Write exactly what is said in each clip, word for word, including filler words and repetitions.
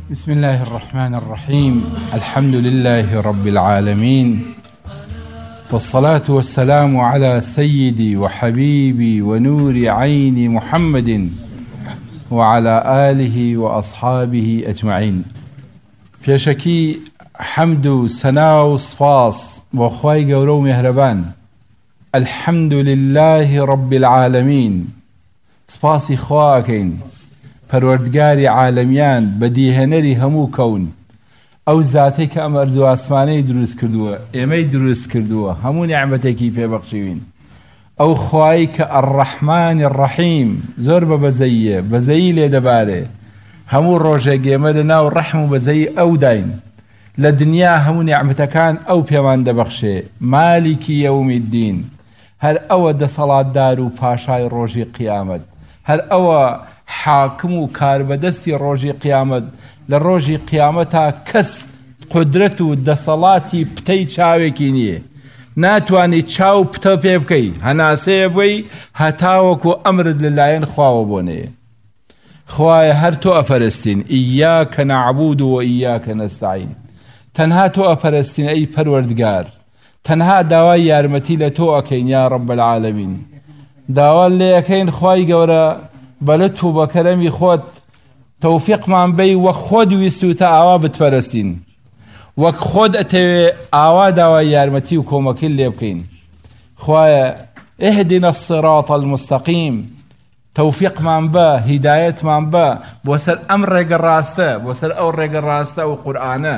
بسم الله الرحمن الرحيم. الحمد لله رب العالمين، والصلاة والسلام على سيدي وحبيبي ونور عين محمد وعلى آله وأصحابه أجمعين. پێشەکی حەمد و سەنا و سپاس بۆ خوای گەورە و میهرەبان. الحمد لله رب العالمين. سپاسی خوا ئەکەین، پەروەردگاری عالەمیان، بەدیهێنەری هەموو کەون، ئەو زاتەی کە ئەم ئەرز و ئاسمانەی دروست کردووە، ئێمەی دروست کردووە، هەموو نیعمەتێکی پێبەخشیوین. ئەو خوایی کە ئەڕەحمانی ڕەحیم، زۆر بە بەزەییە، بەزەیی لێ دەبارێ. هەموو ڕۆژێک ئێمە لە ناو ڕەحم و بەزەیی ئەو داین. لە دنیا هەموو نیعمەتەکان ئەو پێمان دەبەخشێ. مالیکی یەومی الدین، هەر ئەوە دەسەڵاتدار و پاشای ڕۆژی قیامەت، هەر ئەوە حاکم و کاربەدەستی ڕۆژی قیامەت. لە ڕۆژی قیامەتا کەس قودرەت و دەسەڵاتی پتەی چاوێکی نییە، ناتوانانی چاو پتە پێ بکەی، هەناسەیە بووی هەتاوەکو ئەمرت لەلایەن خواوە بۆنەیە. خوایە هەر تۆ ئەپەرستین، ئیاکە نەعبود و ئیاکە نەستەعین. تەنها تۆ ئەپەرستین ئەی پەروەردگار، تەنها داوای یارمەتی لە تۆ ئەکەین یا رب العالمین. داوا لێ ئەکەین خوای گەورە بەلەت و بەکەرەمی خۆت تەوفیقمان بەی وەک خۆت ویست و تا ئاوا بتپەرستین، وەک خۆت ئەتەوێ ئاوا داوای یارمەتی و کۆمەکی لێ بکەین. خوایە ئهدنا الصراط المستقیم، تەوفیقمان بە، هیدایەتمان بە بۆ سەر ئەم ڕێگە ڕاستە، بۆ سەر ئەو ڕێگە ڕاستە و قورئانە.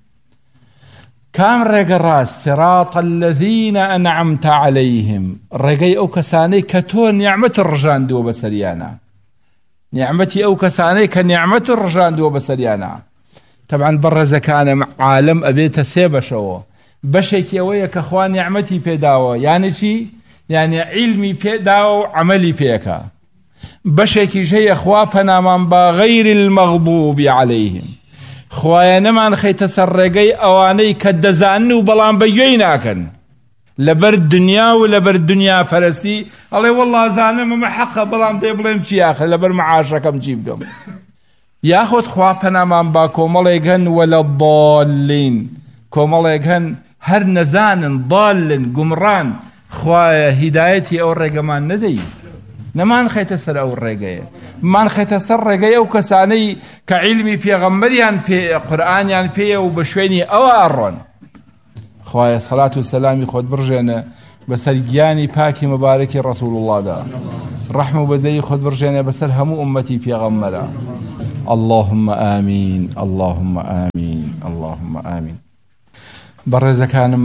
کام ڕێگە ڕاست؟ صراط الذين أنعمت عليهم، ڕێگەی ئەو کەسانەی کە تۆ نیعمەت ڕژاندووە بەسەریانە، نیعمەتی ئەو کەسانەی کە نیعمەت ڕژاندووە بەسەریانە. طبعا بەڕێزەکانم عالم ئەبێتە سێ بەشەوە. بەشێکی ئەوەیە کە خوا نیعمەتی پێداوە، یعنی چی؟ یعنی عیلمی پێداوە و عەمەلی پێکە. بەشێکی ژەیە خوا پەنامان بە غەیر المەغضوب عەلەیهم، خوایە نەمان خەیتە سەر ڕێگەی ئەوانەی کە دەزانن و بەڵام بەگوێی ناکەن. لەبەر دنیا و لەبەر دنیا پەرستی ئەڵێ وەڵڵا زانم ئەمە حەقە، بەڵام دێ بڵێم چی ئاخر لەبەر مەعاشەکەم چی بکەم. یاخۆت خوا پەنامان با کۆمەڵێک هەن وەلە ضالین، کۆمەڵێک هەن هەر نەزانن، ضالن، گومڕان. خوایە هیدایەتی ئەو ڕێگەمان نەدەی، نەمان خەیتە سەر ئەو ڕێگەیە، مان خەیتە سەر ڕێگەی ئەو کەسانەی کە عیلمی پێغەمبەریان پێ، قورئانیان پێیە و بە شوێنی ئەوە ئەڕۆن. خوایە سەڵات و سەلامی خۆت بڕژێنە بەسەر گیانی پاکی مبارەکی ڕەسوول اللهدا، ڕەحم و بەزەی خۆت بڕژێنە بەسەر هەموو ئومەتی پێغەمبەرە. اللهم ئامین، اللهم ئامین، اللهم ئامین. بەڕێزەکانم،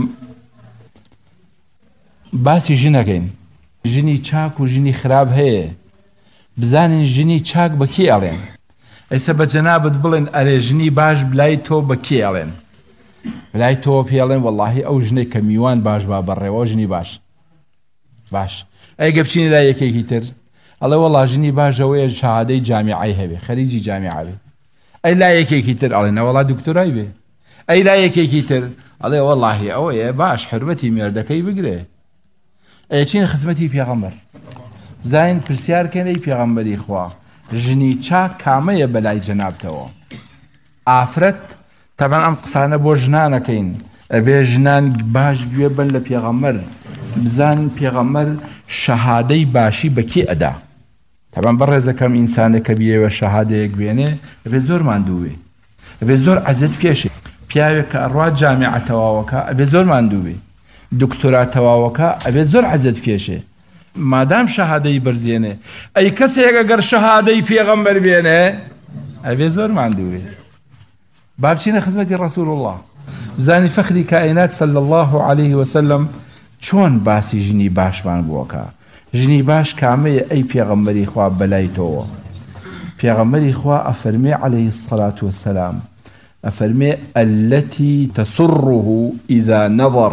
باسی ژنەکەین. ژنی چاک و ژنی خراپ هەیە. بزانین ژنی چاک بە کێ ئەڵێن؟ ئێستا بە جەنابەت بڵێن ئەرێ ژنی باش بلای تۆ بە کێ ئەڵێن؟ بلای تۆ پێڵێن وەڵڵاهی ئەو ژنێک کە میوان باش با بەڕێوە ژنی باش باش. ئەگە بچینە لای یەکێکی تر ئەڵێ وەڵڵا ژنی باش ئەوەیە شەهادەی جامیعەی هەبێ، خەریجی جامیعە بێ. ئەی لای یەکێکی تر ئەڵێن وەڵڵا دکتۆرای بێ. ئەی لای یەکێکی تر ئەڵێ وەڵڵاهی ئەوەیە باش حرمەتی مێردەکەی بگرێ. ئەچینە خزمەتی پێغەمبەر، زاین پرسیارکەنەی پێغەمبەری خوا، ژنی چاک کامەیە بەلای جەنابتەوە؟ ئافرەت تەبەن ئەم قسانە بۆ ژنانەکەین، ئەبێ ژنان باش گوێ بن لە پێغەمبەر، بزان پێغەمبەر شەهادەی باشی بە کێ ئەدا. تەبەن بەڕێزەکەم ئینسانێک کە بیەوە شەهادەیەک بێنێ ئەبێ زۆر ماندوو بێ، ئەبێ زۆر عەزت پێشێ. پیاوێک کە ئەڕوا جامیعە تەواوەکە ئەبێ زۆر ماندوو بێ، دکتۆرا تەواوەکە ئەبێ زۆر عەزت پێشێ. مادام شەهادەی بەرزێنێ، ئەی کەسێک ئەگەر شەهادەی پێغەمبەر بێنێ ئەبێ زۆر ماندوو بێ. با بچینە خزمەتی ڕەسوول الله، بزانی فەخری کائینات صلی الله عليه وسلم چۆن باسی ژنی باشمان بووەکە. ژنی باش کامەیە ئەی پێغەمبەری خوا بەلای تۆوە؟ پێغەمبەری خوا ئەفەرمێ عليه الصلاة والسلام، ئەفەرمێ التي تسره إذا نظر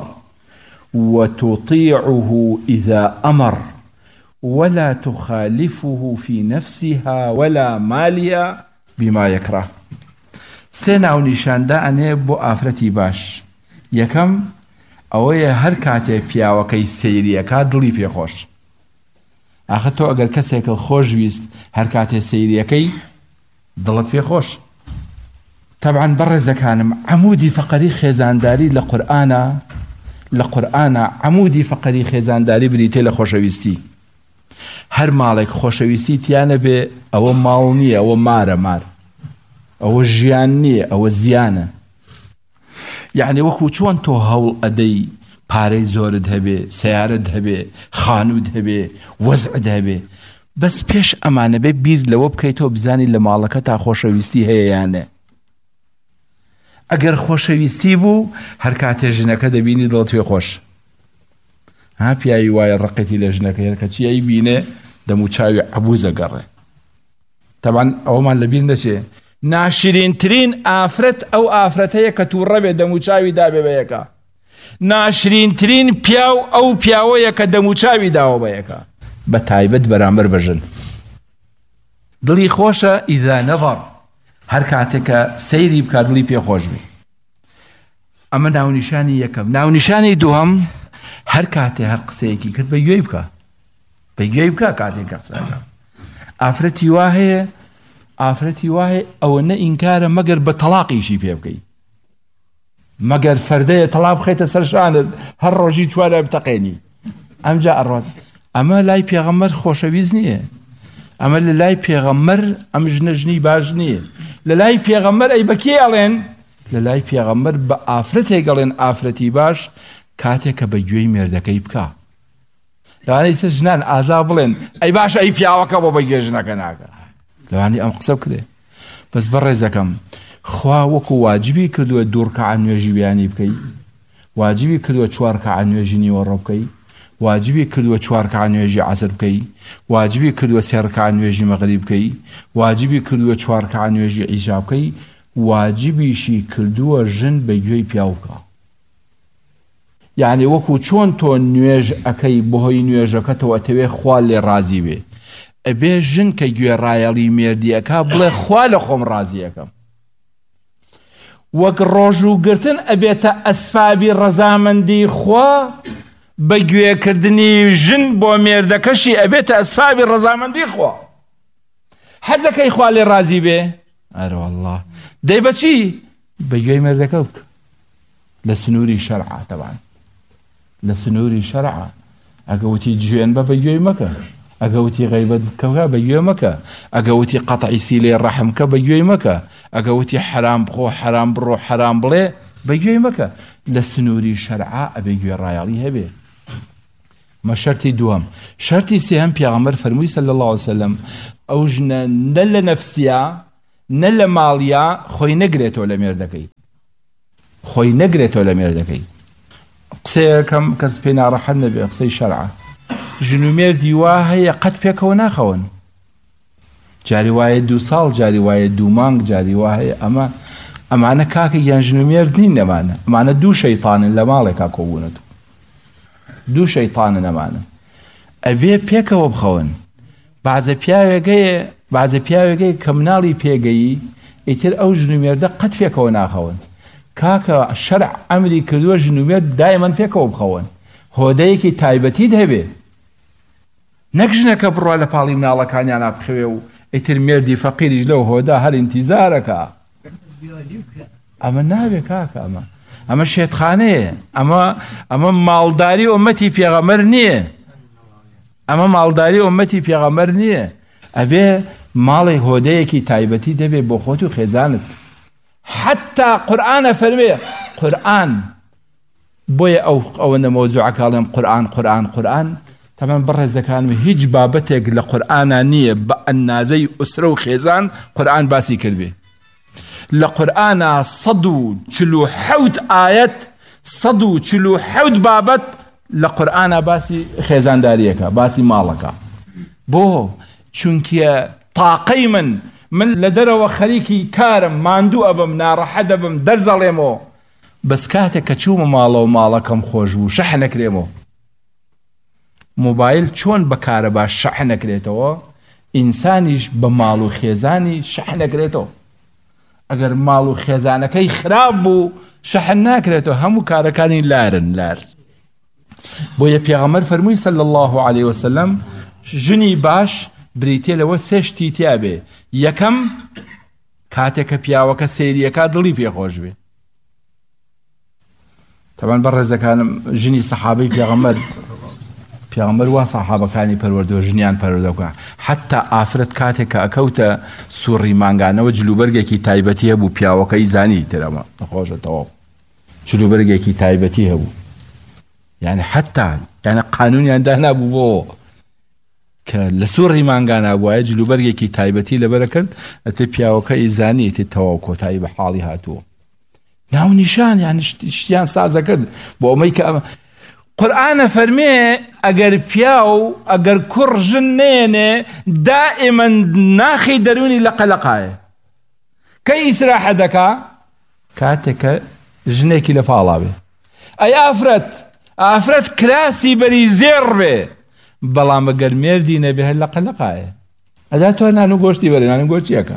وتطيعه إذا أمر ولا تخالفه في نفسها ولا مالها بما يكره. سێ ناو نیشاندا ئەنێ بۆ ئافرەتی باش. یەکەم ئەوەیە هەر کاتێک پیاوەکەی سەیریەکە دڵی پێخۆش. ئاخە تۆ ئەگەر کەسێک خۆش ویست هەر کاتێ سەیریەکەی دڵت پێ خۆش. طبعا بەڕێزەکانم عمودی فەقەری خێزانداری لە قورئانە لە قورئانە عمودی فەقەری خێزانداری بریتێ لە خۆشەویستی. هەر ماڵێک خۆشەویستی تیانە بێ ئەوە ماڵ نییە، ئەوە مارە مار، ئەوە ژیان نییە، ئەوە زیانە. یعنی وەکو چۆن تۆ هەوڵ ئەدەی پارەی زۆرت هەبێ، سیارت هەبێ، خانوود هەبێ، وەزعت هەبێ، بەس پێش ئەمانە بێ بیر لەوە بکەیتەوە بزانی لە ماڵەکە تا خۆشەویستی هەیە یانە. ئەگەر خۆشەویستی بوو هەر کاتێ ژنەکە دەبینی دڵت پێ خۆش. ها پیاوی وایە ڕقەتی لە ژنەکە هێرکە چیایی بینێ دەموچاوی عەبووزە گەڕێ. طبعا ئەوەمان لەبیر نەچێ ناشرینترین ئافرەت ئەو ئافرەتەیە کە تووڕە بێ دەموچاوی دابێ بە یەکە. ناشرینترین پیاو ئەو پیاوەیە کە دەموچاوی داوە بە یەکە، بە تایبەت بەرامبەر بەژن. دڵی خۆشە ئیذا نەظەر، هەر کاتێکە سەیری بکە دڵی پێ خۆش بێ. ئەمە ناونیشانی یەکەم. ناونیشانی دووەم، هەر کاتێ هەر قسەیەکی کرد بە گوێی بکە، بە گوێی بکە کاتێکە قسەکە. ئافرەتی وا هەیە ئافرەتی وا هەیە ئەوە نە ئینکارە مەگەر بە تەلاقیشی پێ بکەی، مەگەر فەردەیە تەلاق بخەیتە سەر شانت هەر ڕۆژی چوارە بتەقێنی ئەمجا ئەڕۆت. ئەمە لای پێغەمبەر خۆشەویست نییە، ئەمە لە لای پێغەمبەر ئەم ژنە ژنی باش نییە. لە لای پێغەمبەر ئەی بە کێ ئەڵێن؟ لە لای پێغەمبەر بە ئافرەتێک ئەڵێن ئافرەتی باش کاتێکە بە گوێی مێردەکەی بکە. لەوانەی سەر ژنان ئازا بڵێن ئەی باشە ئەی پیاوەکە بۆ بە گوێ ژنەکە ناکە، لەوانەی ئەم قسە بکرێ. بەس بەڕێزەکەم خوا وەکو واجبی کردووە دوو ڕکەعەت نوێژی بیانی بکەی، واجبی کردووە چوار ڕکەعەت نوێژی نیوەڕۆ بکەی، واجبی کردووە چوار ڕکەعەت نوێژی عەسر بکەی، واجبی کردووە سێ ڕکەعەت نوێژی مەغریب بکەی، واجبی کردووە چوار ڕکەعەت نوێژی عیشا بکەی، واجبیشی کردووە ژن بە گوێی پیاو بکە. یعنی وەکو چۆن تۆ نوێژ ئەەکەی بەهۆی نوێژەکەتەوە ئەتەوێ خوا لێ ڕازی بێ، ئەبێ ژن کە گوێڕایەڵی مێردیەکە بڵێ خوا لە خۆم ڕازیەکەم. وەک ڕۆژوگرتن ئەبێتە ئەسفابی ڕەزامەندی خوا، بە گوێکردنی ژن بۆ مێردەکەشی ئەبێتە ئەسفابی ڕەزامەندی خوا. حەزەکەی خوا لێ ڕازی بێ؟ ئەرە وەڵڵا دەی بەچی؟ بە گوێی مێردەکە بکە. لە سنووری شەرعە تەبان، لە سنووری شەرعە. ئەگەوتی گوێن بە بە گوێی مەکە، ئەگەوتی غیبەت بکەوە بە گوێ مەکە، ئەگەوتی قەتعی سیلەی ڕەحمکە بە گوێی مەکە، ئەگەوتی حرام بخۆ حرام بڕۆ حرام بڵێ بە گوێی مەکە. لە سنووری شەرعە ئەبێ گوێڕایەڵی هەبێ. مە شەرتی دووەم. شەرتی سێهەم پێغەمبەر فەرمووی صلی الله علیه وسلم ئەو ژنە نە لە نەفسیە نە لە ماڵیە خۆی نەگرێتەوە لە مێردەکەی، خۆی نەگرێتەوە لە مێردەکەی. قسەیەکەم کەس پێ ناڕەحەت نەبێ، قسەی شەرعە. ژن و مێردی وا هەیە قەت پێکەوە ناخەون، جاری وایە دوو ساڵ، جاری وایە دوو مانگ، جاری وا هەیە. ئەمە ئەمانە کاکە یان ژن و مێرد نین، ئەمانە ئەمانە دوو شەیطانن لە ماڵێکا کۆبوونەت، دوو شەیطانن ئەمانە. ئەبێ پێکەوە بخەون. بەعزە پیاوێکەیە بەعزە پیاوێکەیە کە مناڵی پێگەیی ئیتر ئەو ژن و مێردە قەت پێکەوە ناخەون. کاکە شەرع ئەمری کردووە ژن و مێرد دایمەن پێکەوە بخەون، هۆدەیەکی تایبەتیت هەبێ. نەک ژنەکە بڕوا لە پاڵی مناڵەکانیان نابخەوێ و ئیتر مێردی فەقیریش لەو هۆدا هەر ئینتیزارەکە. ئەمە نابێ کاکە، ئەمە ئەمە شێتخانەیە، ئەمە ئەمە ماڵداری ئومەتی پێغەمبەر نییە، ئەمە ماڵداری ئومەتی پێغەمبەر نییە. ئەبێ ماڵی هۆدەیەکی تایبەتی دەبێ بۆ خۆت و خێزانت. حتا قورئانە فەرمێ، قورئان بۆیە ئەو ئەوەندە مەوزوعەکەڵێم قورئان قورئان قورئان. تەمان بەڕێزەکانم هیچ بابەتێک لە قورئانە نییە بە ئەندازەی ئوسرە و خێزان قورئان باسی کردبێ. لە قورئانە سەد و چل و حەوت ئایەت، سەد و چل و حەوت بابەت لە قورئانە باسی خێزانداریەکە، باسی ماڵەکە. بۆ چونکە تاقەی من من لە دەرەوە خەریکی کارم، ماندوو ئەبم، ناڕەحەت دەبم، دەرزەڵێمەوە، بەس کاتێک کە چوومە ماڵەوە ماڵەکەم خۆش بوو شەح نەکرێمەوە. موبایل چۆن بەکارە باش شەح نەکرێتەوە، ئینسانیش بە ماڵ و خێزانی شەح نەکرێتەوە. ئەگەر ماڵ و خێزانەکەی خراپ بوو شەح ناکرێتەوە، هەموو کارەکانی لارن لار. بۆیە پێغەمبەر فەرمووی صلی الله علیه وسلم ژنی باش بریتێ لەوە سێ شتی تیا بێ. یەکەم کاتێککە پیاوەکە سەیریەکە دڵی پێخۆش بێ. تەبەن بەڕێزەکانم ژنی سەحابەی پێغەمبەر پێغەمبەر وا سەحابەکانی پەروەردەوە ژنیان پەروەردەکە حتا ئافرەت کاتێککە ئەکەوتە سوڕی مانگانەوە جلوبەرگێکی تایبەتی هەبوو پیاوەکەی زانی ترەمە دەخۆشەتەوە جلوبەرگێکی تایبەتی هەبوو یعنی حتا یعنی قانونیان دانابوو بۆ کە لە سوڕی مانگانە بووایە جلوبەرگێکی تایبەتی لەبەرە کرد ئەتە پیاوەکەی زانی ئەتێ تەواو کۆتایی بە حاڵی هاتووە ناو نیشان یان شتیان سازە کرد بۆ ئەمەی کە ئەمە قورئانە فەرمێ ئەگەر پیاو ئەگەر کوڕ ژن نێنێ دائما ناخی دەرونی لە قەلەقایە کەی ئیسراحە دەکا کاتێککە ژنێکی لە پاڵا بێ ئەی ئافرەت ئافرەت کراسی بەری زێڕ بێ بەڵام ئەگەر مێردی نەبێ هەر لە قەلەقایە ئەدا تۆ نان و گۆشتی بەرێ نان و گۆشتیەکە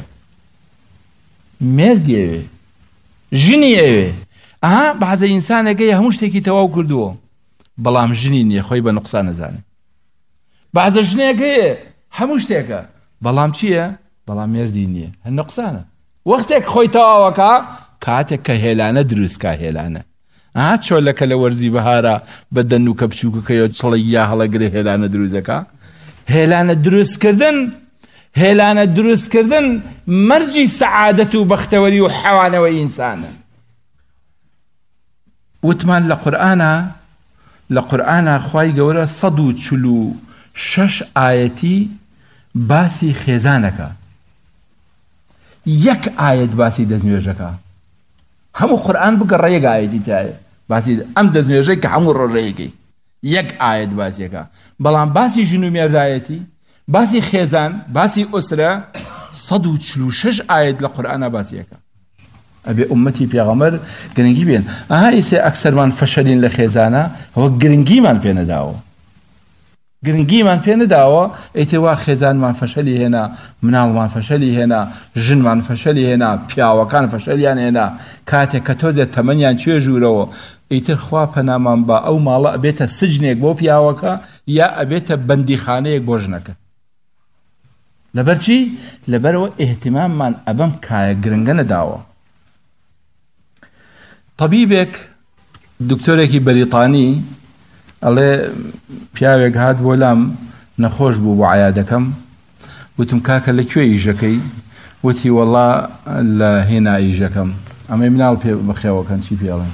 مێردی ئەوێ ژنی ئەوێ ئەها بەعزە ئینسانەکەی هەموو شتێکی تەواو کردووە بەڵام ژنی نییە خۆی بە نوقسان نەزانێت بەعزە ژنێکەیە هەموو شتێکە بەڵام چییە بەڵام مێردی نییە هەر نوقسانە وەختێک خۆی تەواوەکە کاتێک کە هێلانە دروستکە هێلانە ئەها چۆلەکە لە وەرزی بەهارە بە دەن و کەپچووکەکەی چڵی یا هەڵەگرێ هێلانە دروستەکە هێلانە دروستکردن هێلانە دروستکردن مەرجی سەعادەت و بەختەوەری و حەوانەوەی ئینسانە. وتمان لە قورئانە لە قورئانە خوای گەورە سەد و چل و شەش ئایەتی باسی خێزانەکە یەک ئایەت باسی دەستنوێژەکە هەموو قورئان بگەڕە یەک ئایەتی تایە باسی ئەم دەستنوێژەی کە هەموو ڕۆژەیەکی یەک ئایەت باسیەکە بەڵام باسی ژن و مێردایەتی باسی خێزان باسی ئوسرە سەد و چل و شەش ئایەت لە قورئانە باسیەکە ئەبێ ئومەتی پێغەمبەر گرنگی بێن ئەها ئیسێ ئەکسەرمان فەشەلین لە خێزانە ئەوە گرنگیمان پێ نەداوە گرنگیمان پێ نەداوە ئەیتێ وا خێزانمان فەشەلی هێنا مناڵمان فەشەلی هێنا ژنمان فەشەلی هێنا پیاوەکان فەشەلیان هێنا کاتێک کە تۆزێت تەمەنیان کوێ ژوورەوە ئیتر خوا پەنامان بە ئەو ماڵە ئەبێتە سجنێک بۆ پیاوەکە یا ئەبێتە بەندیخانەیەک بۆ ژنەکە لەبەر چی لەبەرەوە ئێهتیماممان ئەبەم کایە گرنگە نەداوە. طبیبێک دکتۆرێکی بەریتانی ئەڵێ پیاوێک هات بۆ لام نەخۆش بوو بۆ عەیادەکەم وتم کاکە لەکوێ ئیژەکەی وتی وەڵا لە هێنا ئیژەکەم ئەمەی مناڵ پێ بەخێوەکەن چی پێڵێن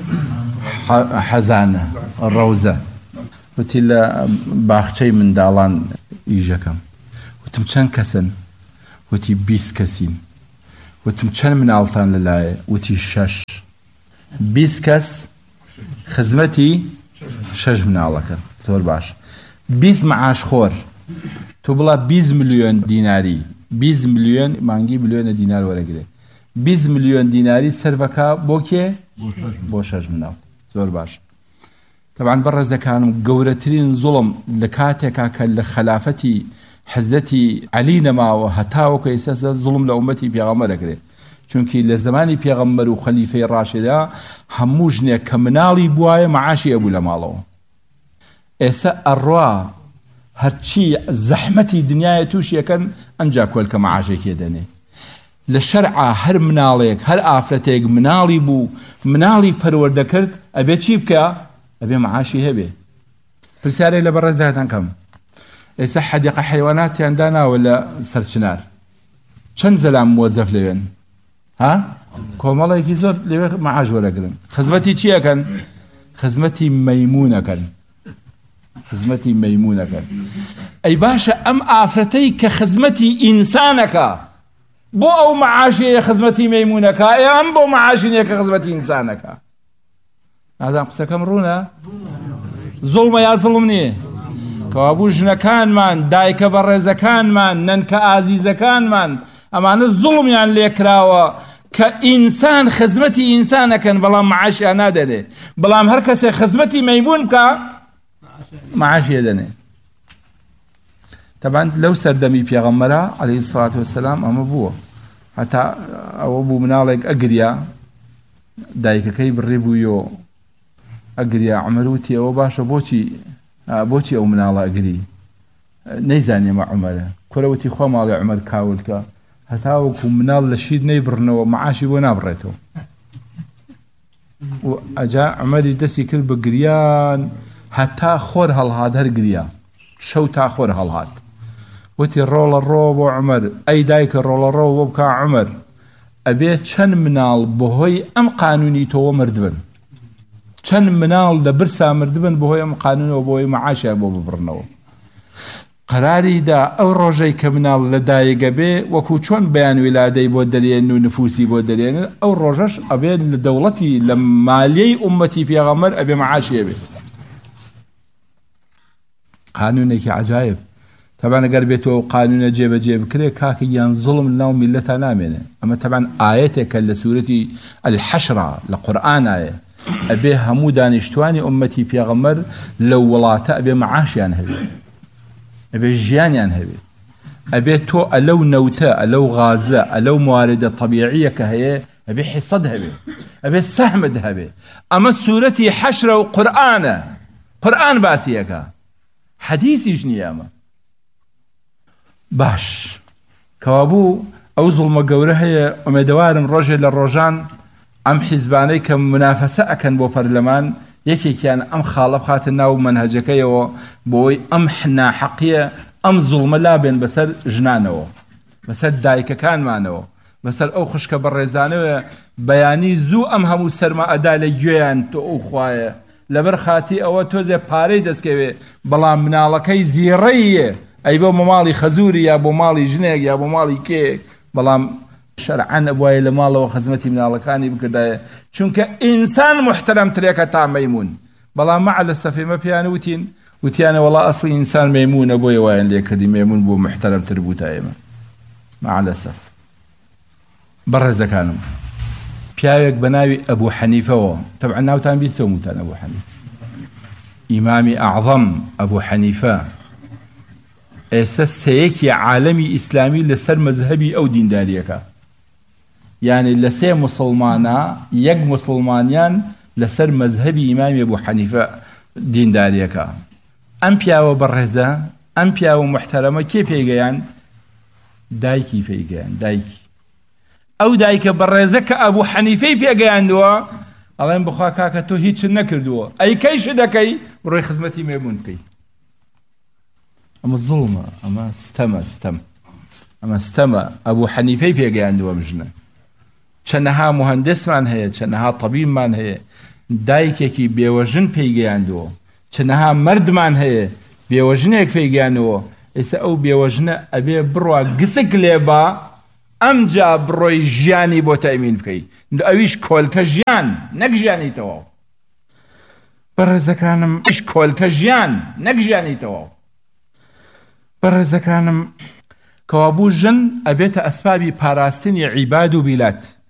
حەزانە ڕەوزە وتی لە باخچەی منداڵان ئیژەکەم وتم چەند کەسن وتی بیست کەسین وتم چەند مناڵتان لەلایە وتی شەش بیست کەس خزمەتی شەش مناڵەکەن زۆر باش بیست معاشخۆر تۆ بڵا بیست ملیۆن دیناری بیست ملیۆن مانگی ملیۆنە دینار وەرەگرێ بیست ملیۆن دیناری سەرڤەکە بۆ کێ بۆ شەش مناڵ زۆر باش. طبعا بەڕێزەکانم گەورەترین زوڵم لە کاتێکا کە لە خەلافەتی حەزەتی عەلی نەماوە هەتاوەکە ئێستا زوڵم لە ئومەتی پێغەمبەر دەکرێت چونکی لە زمانی پێغەمبەر و خەلیفەی ڕاشیدا هەموو ژنێک کە مناڵی بوایە مەعاشی ئەبوو لە ماڵەوە ئێستا ئەڕوا هەرچی زەحمەتی دنیایە تووشیەکەن ئەنجا کۆلکە مەعاشێکی دەنێ لە شەرعا هەر مناڵێک هەر ئافرەتێک مناڵی بوو مناڵی پەروەردە کرد ئەبێ چی بکە ئەبێ مەعاشی هەبێ. پرسیارێک لە بەڕێزاتان کەم ئێستا حەدیقە حەیواناتیان داناوە لە سەرچنار چەند زەلام موەزەف لەوێن ها کۆمەڵێکی زۆر لەوێ مەعاش وەرەگرن خزمەتی چیەکەن خزمەتی مەیمونەکەن خزمەتی مەیمونەکەن. ئەی باشە ئەم ئافرەتەی کە خزمەتی ئینسانەکە بۆ ئەو مەعاشیە خزمەتی مەیمونەکە ئەم بۆ مەعاشینەیە کە خزمەتی ئینسانەکە ئادام قسەکەم ڕوونە زوڵمە یا زوڵم نییە کەوابوو ژنەکانمان دایکە بەڕێزەکانمان نەنکە ئازیزەکانمان ئەمانە زوڵمیان لێکراوە کە ئینسان خزمەتی ئینسانەکەن بەڵام مەعاشیان نادەنێ بەڵام هەر کەسێ خزمەتی مەیمون بکە مەعاشیە دەنێ. طبعا لەو سەردەمی پێغەمبەرە عەلەیهی سڵات وەسەلام ئەمە بووە هەتا ئەوە بوو مناڵێک ئەگریا دایکەکەی بڕێ بوویۆ ئەگریا عومەر وتی ئەوە باشە بۆچی بۆچی ئەو مناڵە ئەگری نەیزانێمە عومەرە کورەوتی خۆ ماڵی عومەر کاولکە هەتاوەکو مناڵ لە شید نەیبڕنەوە مەعاشی بۆ نابڕێتەوە. و ئەجا عومەری دەستی کرد بە گریان هەتا خۆر هەڵهات هەر گریا شەو تا خۆر هەڵهات وتی ڕۆڵە ڕۆ بۆ عومەر ئەی دایکە ڕۆڵە ڕۆ بۆ بکە عومەر ئەبێ چەند مناڵ بەهۆی ئەم قانونی تۆوە مردبن چەند مناڵ لە برسا مردبن بەهۆی ئەم قانونەوە بۆی مەعاشیان بۆ ببڕنەوە. قەراریدا ئەو ڕۆژەی کە مناڵ لە دایکە بێ وەکو چۆن بەیان ویلادەی بۆ دەرێن و نفوسی بۆ دەرێنن ئەو ڕۆژەش ئەبێ لە دەوڵەتی لە مالیەی ئومەتی پێغەمبەر ئەبێ مەعاشیە بێ. قانونێکی عەجایب. طبعا ئەگەر بێتەوە قانونە جێبەجێ بکرێ کاکە یان زوڵم لەناو میلەتا نامێنێ. ئەمە طبعا ئایەتێکە لە سوورەتی الحەشرە لە قورئانایە ئەبێ هەموو دانیشتوانی ئومەتی پێغەمبەر لەو وڵاتە ئەبێ مەعاشیان هەبێ ئەبێ ژیانیان هەبێ ئەبێ تۆ ئەلەو نەوتە ئەلەو غازە ئەلەو مواردە طەبیعیە کە هەیە ئەبێ حیسەد هەبێ ئەبێ سەهمت هەبێ. ئەمە سوورەتی حەشرە و قورئانە قورئان باسیەکە حەدیثیش نییە. ئەمە باش کەوابوو ئەو زوڵمە گەورە هەیە ئومێدەوارم ڕۆژێ لە ڕۆژان ئەم حیزبانەی کە منافەسە ئەکەن بۆ پەرلەمان یەکێکیان ئەم خاڵە بخاتە ناو منهەجەکەیەوە بۆی ئەم ناحەقیە ئەم زوڵمە لابێن بەسەر ژنانەوە بەسەر دایکەکانمانەوە بەسەر ئەو خوشکە بەڕێزانەوە بەیانی زوو ئەم هەموو سەرمە ئەدا لە گوێیان تۆ ئەو خوایە لەبەر خاتی ئەوە تۆزێ پارەی دەستکەوێ بەڵام مناڵەکەی زیڕەیە ئەی بۆ ماڵی خەزوری یا بۆ ماڵی ژنێک یا بۆ ماڵی کێک بەڵام شەرعەن ئەبوایە لە ماڵەوە خزمەتی مناڵەکانی بکردایە چونکە ئینسان محتەرەمترێکە تا مەیمون. بەڵام مع لە سەفێمە پیان وتین وتیانە وەڵا ئەسڵی ئینسان مەیمونە بۆیە وایەن لێ کردی مەیمون بۆ محتەرەمتر بوو تا ئێمە مع لە سەف. بەڕێزەکانم پیاوێک بە ناوی ئەبوو حەنیفەوە تەبعا ناوتان بیستەوە موتان ئەبوو حەنیفە ئیمامی ئەعظەم ئەبوو حەنیفە ئێستا سەیەکی عالەمی ئیسلامی لەسەر مەذهەبی ئەو دینداریەکە یعنی لە سێ موسڵمانە یەک موسڵمانیان لەسەر مەذهەبی ئیمامی ئەبوو حەنیفە دینداریەکە. ئەم پیاوە بەڕێزە ئەم پیاوە محتەرەمە کێ پێیگەیان دایکی پێیگەیان دایکی ئەو دایکە بەڕێزە کە ئەبوو حەنیفەی پێگەیاندووە ئەڵێن بخوا کاکە تۆ هیچ نەکردووە ئەی کەیش دەکەی بڕۆی خزمەتی مێمون بکەی. ئەمە زوڵمە ئەمە ستەمە ستەم ئەمە ستەمە ئەبوو حەنیفەی پێگەیاندووە مژنە. چەندەها مهندسمان هەیە چەندەها طەبیبمان هەیە دایکێکی بێوەژن پێیگەیاندووە چەندەها مەردمان هەیە بێوەژنێک پێیگەیاندووە ئێستا ئەو بێوەژنە ئەبێ بڕوا گسک لێبا ئەمجا بڕۆی ژیانی بۆ تەئمین بکەی ئەویش کۆلکە ژیان نەک ژیانی تەواو. بەڕێزەکانم ئیش کۆلکە ژیان نەک ژیانی تەواو. بەڕێزەکانم کەوابوو ژن ئەبێتە ئەسبابی پاراستنی عیباد و بیلات